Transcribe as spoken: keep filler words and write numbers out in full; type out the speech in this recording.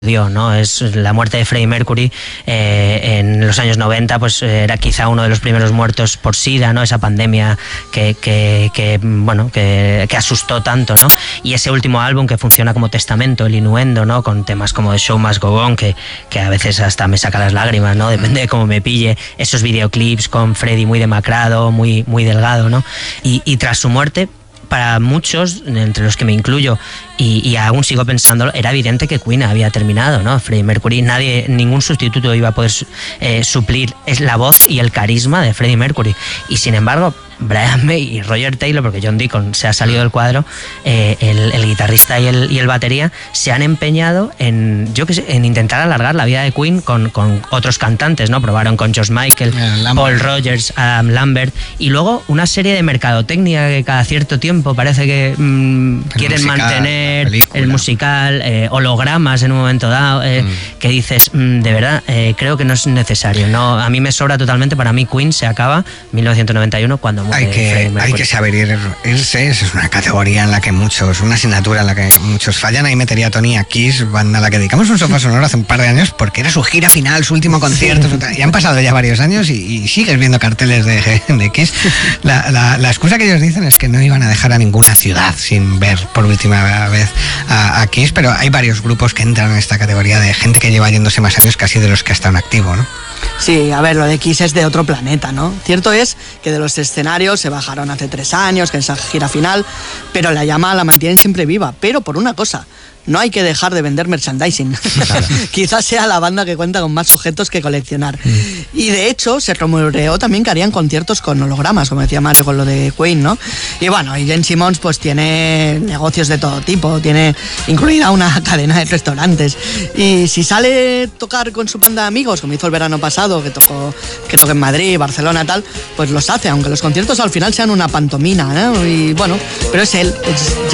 dio, ¿no? Es la muerte de Freddie Mercury eh, en los años noventa, pues era quizá uno de los primeros muertos por SIDA, ¿no? Esa pandemia que, que, que bueno, que, que asustó tanto, ¿no? Y ese último álbum que funciona como testamento, el Innuendo, ¿no? Con temas como The Show Must Go On, que, que a veces hasta me saca las lágrimas, ¿no? Depende de cómo me pille. Esos videoclips con Freddie muy demacrado, muy, muy delgado, ¿no? Y, y tras su muerte, para muchos, entre los que me incluyo, y, y aún sigo pensándolo, era evidente que Queen había terminado, ¿no? Freddie Mercury, nadie, ningún sustituto iba a poder eh, suplir es la voz y el carisma de Freddie Mercury. Y sin embargo, Brian May y Roger Taylor, porque John Deacon se ha salido del cuadro, eh, el, el guitarrista y el, y el batería, se han empeñado en, yo que sé, en intentar alargar la vida de Queen con, con otros cantantes, ¿no? Probaron con George Michael, Paul Rogers, Adam Lambert, y luego una serie de mercadotecnia que cada cierto tiempo parece que mmm, quieren musical, mantener el musical, eh, hologramas en un momento dado, eh, mm. que dices, mmm, de verdad, eh, creo que no es necesario, ¿no? A mí me sobra totalmente. Para mí Queen se acaba en mil novecientos noventa y uno cuando Hay que, hay que saber ir, irse, es una categoría en la que muchos, una asignatura en la que muchos fallan. Ahí metería a Tony a Kiss, banda a la que dedicamos un sofá sonoro hace un par de años porque era su gira final, su último concierto, sí. Y han pasado ya varios años y, y sigues viendo carteles de, de Kiss. La, la, la excusa que ellos dicen es que no iban a dejar a ninguna ciudad sin ver por última vez a, a Kiss, pero hay varios grupos que entran en esta categoría de gente que lleva yéndose más años casi de los que están en activo, ¿no? Sí, a ver, lo de Kiss es de otro planeta, ¿no? Cierto es que de los escenarios se bajaron hace tres años, que en esa gira final, pero la llama la mantienen siempre viva, pero por una cosa: no hay que dejar de vender merchandising. Claro. Quizás sea la banda que cuenta con más objetos que coleccionar. Mm. Y de hecho, se rumoreó también que harían conciertos con hologramas, como decía Mario con lo de Queen, ¿no? Y bueno, y Gene Simmons pues tiene negocios de todo tipo, tiene incluida una cadena de restaurantes. Y si sale tocar con su banda de amigos, como hizo el verano pasado, que tocó, creo que en Madrid, Barcelona, tal, pues los hace, aunque los conciertos al final sean una pantomina, ¿no? Y bueno, pero es él, es